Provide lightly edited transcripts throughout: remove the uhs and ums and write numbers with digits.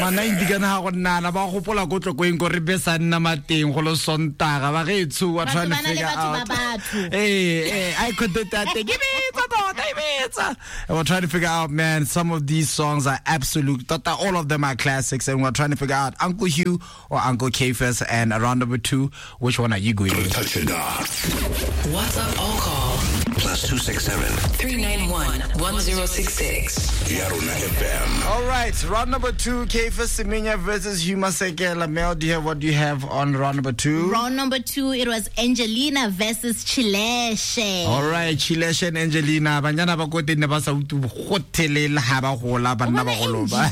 Mana indigana ha go nana ba go pola go tlo go eng go re besa nna mateng go lo sontaga ba ge tsu wa trying to figure out. I could do that. Give me we're trying to figure out, man, some of these songs are absolute. All of them are classics, and we're trying to figure out Uncle Hugh or Uncle K-Fest. And around number 2, which one are you going with? Touch it off. WhatsApp all call. +267 391 1066. Yaruna FM. All right, round number 2, K-Fest Semenya versus Hugh Masekela. Mel, what do you have on round number 2? Round number 2, it was Angelina versus Chileshe. All right, Chileshe and Angelina. Banyana ba go tenne ba sa utu hotel ha ba gola banna ba go loba.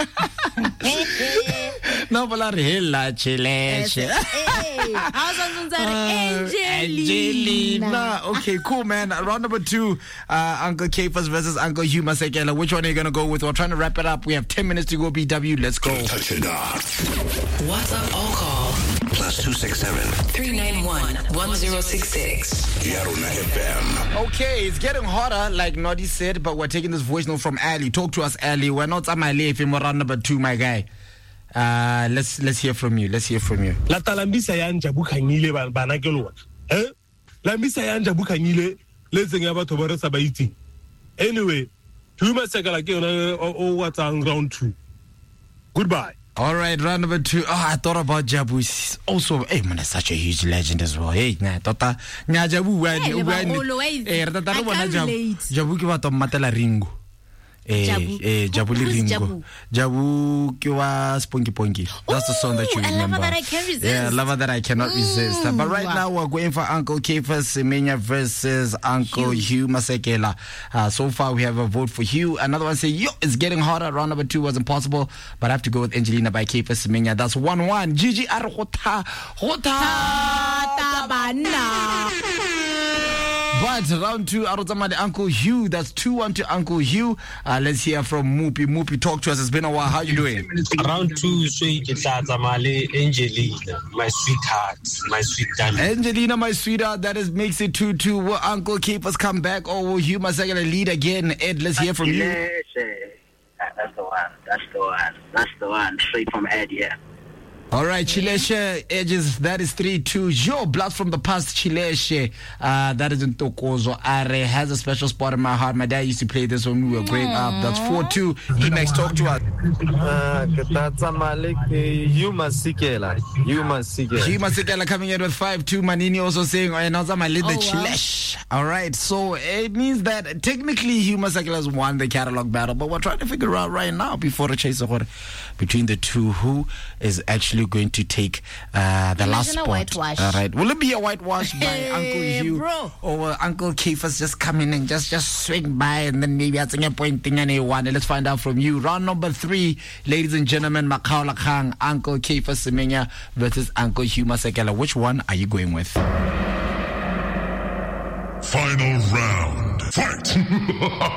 No, but hella Chileshe. Angelina. Okay, cool, man. Round number 2, Uncle K-Fest versus Uncle Hugh Masekela. Which one are you going to go with? We're trying to wrap it up. We have 10 minutes to go, BW. Let's go. Touch it off. WhatsApp all call. +267 391 1066. Yaruna FM. Okay, it's getting hotter, like Noddy said, but we're taking this voice note from Ali. Talk to us, Ali. We're not on my life in round number 2, my guy. Let's hear from you. La talambisa ya njabu khangile bana ke lona. Lambisa ya njabu khangile le tsenga batho ba re sa ba itse. Anyway, Hugh Masekela ke yona o watsang round 2. Goodbye. All right, round number 2. Oh, I thought about Jabu. He's also, man, such a huge legend as well. Hey, Tota, Jabu, Jabu ki batho matela Ringo. Jabu Ringo. Jabu ki wa Spunky. That's the song that you remember. Lover That I Can't Resist. Yeah, Lover That I Cannot Resist. But right now we're going for Uncle K-Fest Semenya versus Uncle Hugh Masekela. So far we have a vote for Hugh. Another one say, yo, it's getting harder. Round number 2 was impossible, but I have to go with Angelina by K-Fest Semenya. That's 1-1. Gigi Arhota. But round 2, Arotamade Uncle Hugh. That's 2-1 to Uncle Hugh. Let's hear from Mupi. Mupi, talk to us. It's been a while. How you doing? Round 2, sweet Angelina, my sweetheart, my sweet darling. Angelina, my sweetheart. That makes it 2-2. Will Uncle K-Fest come back, or will Hugh Masekela lead again? Ed, let's hear from you. That's the one. Straight from Ed, yeah. All right, Chileshe edges. That is 3-2. Yo, Blast from the Past, Chileshe. That is in Tokozo. Are has a special spot in my heart. My dad used to play this when we were growing up. That's 4-2. Emax, talk to us. Hugh Masekela. Hugh Masekela coming in with 5-2. Manini also saying, Chileshe. All right, so it means that technically Hugh Masekela has won the catalog battle, but we're trying to figure out right now before the chase between the two who is actually going to take the last spot. Whitewash. All right. Will it be a whitewash by Uncle Hugh, or will Uncle K-Fest just come in and just swing by and then maybe at a point thing and one? Let's find out from you. Round number 3, ladies and gentlemen, Makaula Kang, Uncle K-Fest Semenya versus Uncle Hugh Masekela. Which one are you going with? Final round. Fight!